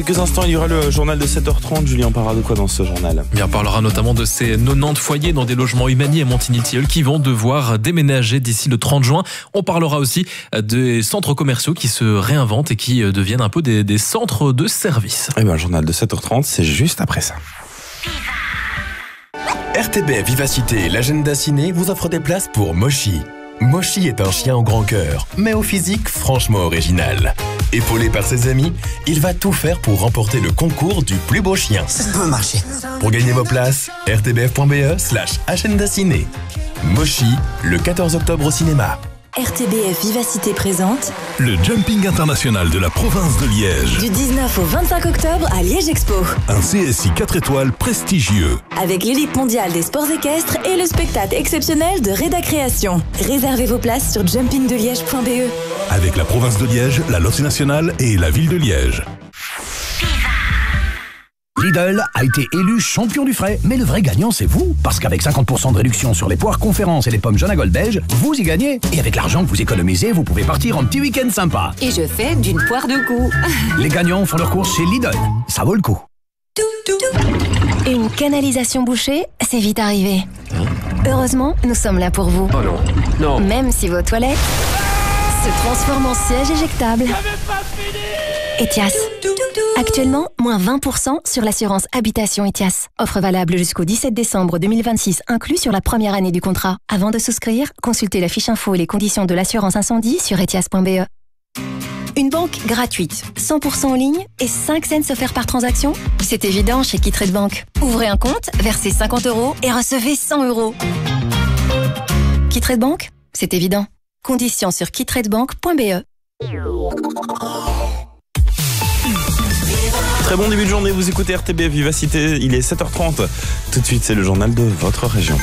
Quelques instants, il y aura le journal de 7h30. Julien, on parlera de quoi dans ce journal ? On parlera notamment de ces 90 foyers dans des logements Humani à Montigny-le-Tilleul qui vont devoir déménager d'ici le 30 juin. On parlera aussi des centres commerciaux qui se réinventent et qui deviennent un peu des centres de service. Eh bien, le journal de 7h30, c'est juste après ça. RTBF Vivacité et l'agenda ciné vous offrent des places pour Moshi. Moshi est un chien au grand cœur, mais au physique franchement original. Épaulé par ses amis, il va tout faire pour remporter le concours du plus beau chien. Ça peut marcher. Pour gagner vos places, rtbf.be/agenda ciné. Moshi, le 14 octobre au cinéma. RTBF Vivacité présente le Jumping International de la province de Liège. Du 19 au 25 octobre à Liège Expo. Un CSI 4 étoiles prestigieux. Avec l'élite mondiale des sports équestres et le spectacle exceptionnel de Reda Création. Réservez vos places sur jumpingdeliège.be. Avec la province de Liège, la Loterie nationale et la ville de Liège. Lidl a été élu champion du frais, mais le vrai gagnant c'est vous, parce qu'avec 50% de réduction sur les poires conférences et les pommes jaune à gold beige, vous y gagnez. Et avec l'argent que vous économisez, vous pouvez partir en petit week-end sympa. Et je fais d'une poire de goût. Les gagnants font leurs courses chez Lidl, ça vaut le coup. Une canalisation bouchée, c'est vite arrivé. Heureusement, nous sommes là pour vous. Oh non. Même si vos toilettes se transforment en siège éjectable. Etias. Actuellement, moins 20% sur l'assurance habitation Etias. Offre valable jusqu'au 17 décembre 2026, inclus sur la première année du contrat. Avant de souscrire, consultez la fiche info et les conditions de l'assurance incendie sur etias.be. Une banque gratuite, 100% en ligne et 5 cents offerts par transaction. C'est évident chez KeyTrade Bank. Ouvrez un compte, versez 50 € et recevez 100 €. KeyTrade Bank, c'est évident. Conditions sur keytradebank.be. Très bon début de journée, vous écoutez RTBF Vivacité, il est 7h30. Tout de suite, c'est le journal de votre région.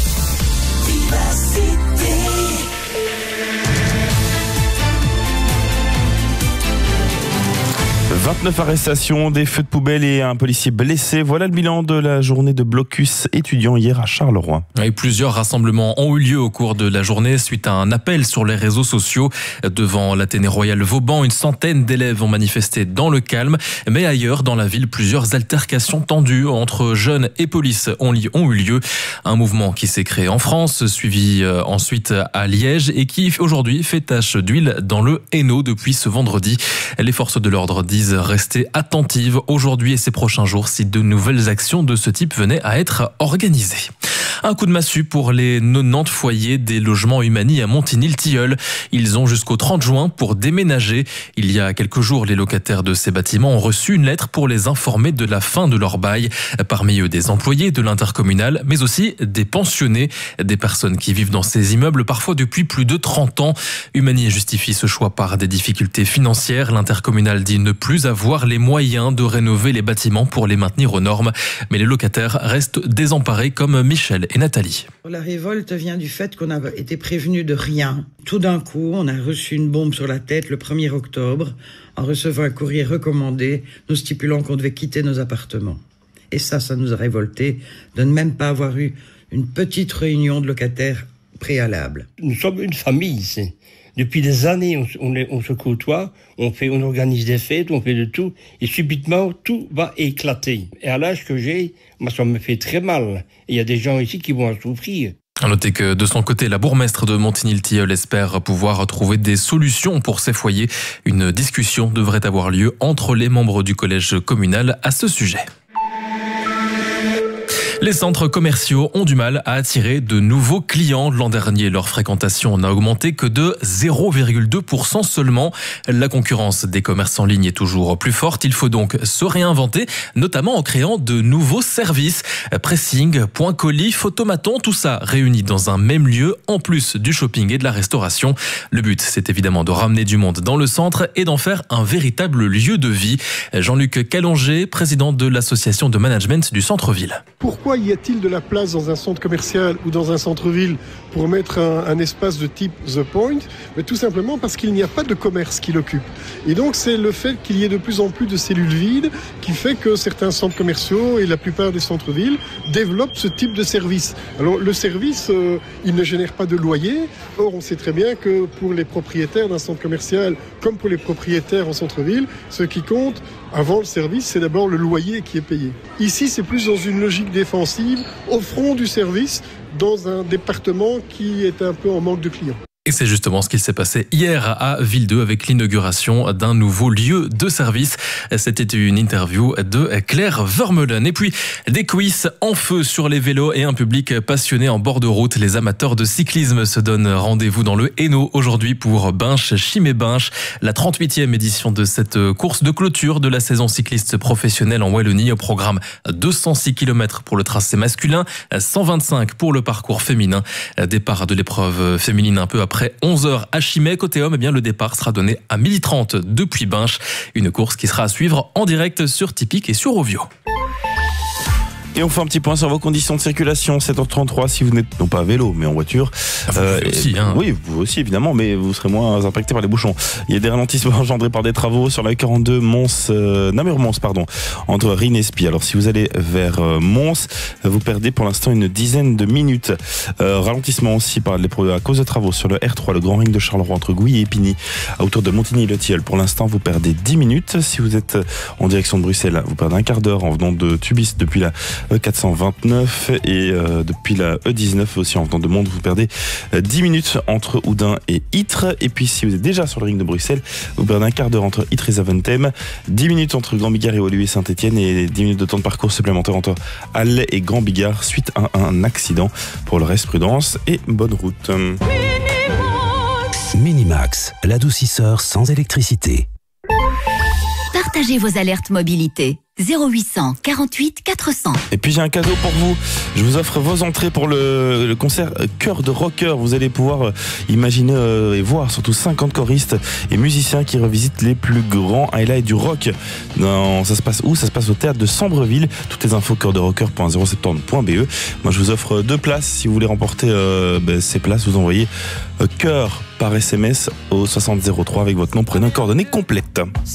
29 arrestations, des feux de poubelle et un policier blessé. Voilà le bilan de la journée de blocus étudiant hier à Charleroi. Et plusieurs rassemblements ont eu lieu au cours de la journée suite à un appel sur les réseaux sociaux. Devant l'Athénée Royal Vauban, une centaine d'élèves ont manifesté dans le calme. Mais ailleurs, dans la ville, plusieurs altercations tendues entre jeunes et police ont eu lieu. Un mouvement qui s'est créé en France, suivi ensuite à Liège et qui aujourd'hui fait tache d'huile dans le Hainaut depuis ce vendredi. Les forces de l'ordre disent rester attentives aujourd'hui et ces prochains jours si de nouvelles actions de ce type venaient à être organisées. Un coup de massue pour les 90 foyers des logements Humani à Montigny-le-Tilleul. Ils ont jusqu'au 30 juin pour déménager. Il y a quelques jours, les locataires de ces bâtiments ont reçu une lettre pour les informer de la fin de leur bail. Parmi eux, des employés de l'intercommunal, mais aussi des pensionnés, des personnes qui vivent dans ces immeubles parfois depuis plus de 30 ans. Humani justifie ce choix par des difficultés financières. L'intercommunal dit ne plus avoir les moyens de rénover les bâtiments pour les maintenir aux normes. Mais les locataires restent désemparés comme Michel et Nathalie. La révolte vient du fait qu'on a été prévenu de rien. Tout d'un coup, on a reçu une bombe sur la tête le 1er octobre en recevant un courrier recommandé nous stipulant qu'on devait quitter nos appartements. Et ça nous a révoltés de ne même pas avoir eu une petite réunion de locataires préalable. Nous sommes une famille ici. Depuis des années, on se côtoie, on organise des fêtes, on fait de tout, et subitement, tout va éclater. Et à l'âge que j'ai, moi, ça me fait très mal. Et il y a des gens ici qui vont en souffrir. À noter que de son côté, la bourgmestre de Montigny-le-Tilleul espère pouvoir trouver des solutions pour ces foyers. Une discussion devrait avoir lieu entre les membres du collège communal à ce sujet. Les centres commerciaux ont du mal à attirer de nouveaux clients. L'an dernier, leur fréquentation n'a augmenté que de 0,2% seulement. La concurrence des commerces en ligne est toujours plus forte. Il faut donc se réinventer, notamment en créant de nouveaux services. Pressing, point colis, photomaton, tout ça réuni dans un même lieu, en plus du shopping et de la restauration. Le but, c'est évidemment de ramener du monde dans le centre et d'en faire un véritable lieu de vie. Jean-Luc Callonger, président de l'association de management du centre-ville. Pourquoi y a-t-il de la place dans un centre commercial ou dans un centre-ville pour mettre un espace de type The Point? Mais tout simplement parce qu'il n'y a pas de commerce qui l'occupe. Et donc c'est le fait qu'il y ait de plus en plus de cellules vides qui fait que certains centres commerciaux et la plupart des centres-villes développent ce type de service. Alors le service, il ne génère pas de loyer. Or on sait très bien que pour les propriétaires d'un centre commercial comme pour les propriétaires en centre-ville, ce qui compte, Avant le service, c'est d'abord le loyer qui est payé. Ici, c'est plus dans une logique défensive, offrons du service dans un département qui est un peu en manque de clients. Et c'est justement ce qui s'est passé hier à Ville-2 avec l'inauguration d'un nouveau lieu de service. C'était une interview de Claire Vermeulen. Et puis, des quiz en feu sur les vélos et un public passionné en bord de route. Les amateurs de cyclisme se donnent rendez-vous dans le Hainaut aujourd'hui pour Binche-Chimay-Binche, la 38e édition de cette course de clôture de la saison cycliste professionnelle en Wallonie. Au programme 206 km pour le tracé masculin, 125 pour le parcours féminin. Départ de l'épreuve féminine un peu après 11h à Chimay. Côté homme, le départ sera donné à 12h30 depuis Binche. Une course qui sera à suivre en direct sur Tipeee et sur Ovio. Et on fait un petit point sur vos conditions de circulation. 7h33 si vous n'êtes non pas à vélo mais en voiture. Aussi, hein. Oui, vous aussi évidemment, mais vous serez moins impacté par les bouchons. Il y a des ralentissements engendrés par des travaux sur la 42 Namur-Mons, entre Rhin et Spie. Alors si vous allez vers Mons, vous perdez pour l'instant une dizaine de minutes. Ralentissement aussi à cause de travaux sur le R3, le Grand Ring de Charleroi entre Gouy et Épigny, à hauteur de Montigny-le-Tilleul. Pour l'instant, vous perdez 10 minutes. Si vous êtes en direction de Bruxelles, vous perdez un quart d'heure en venant de Tubis depuis la E429 et depuis la E19 aussi en venant de Mende, vous perdez 10 minutes entre Oudin et Ytre. Et puis si vous êtes déjà sur le ring de Bruxelles, vous perdez un quart d'heure entre Ytre et Zaventem, 10 minutes entre Grand-Bigard et Woluwe et Saint-Etienne et 10 minutes de temps de parcours supplémentaire entre Alais et Grand-Bigard suite à un accident. Pour le reste, prudence et bonne route. Minimax, l'adoucisseur sans électricité. Partagez vos alertes mobilité. 0800 48 400. Et puis j'ai un cadeau pour vous. Je vous offre vos entrées pour le concert Cœur de Rocker. Vous allez pouvoir imaginer et voir surtout 50 choristes et musiciens qui revisitent les plus grands highlights du rock. Ça se passe où? Ça se passe au théâtre de Sambreville. Toutes les infos cœurderocker.070.be. Moi je vous offre 2 places. Si vous voulez remporter ces places, vous envoyez cœur par SMS au 6003 avec votre nom, prénom, coordonnées complètes.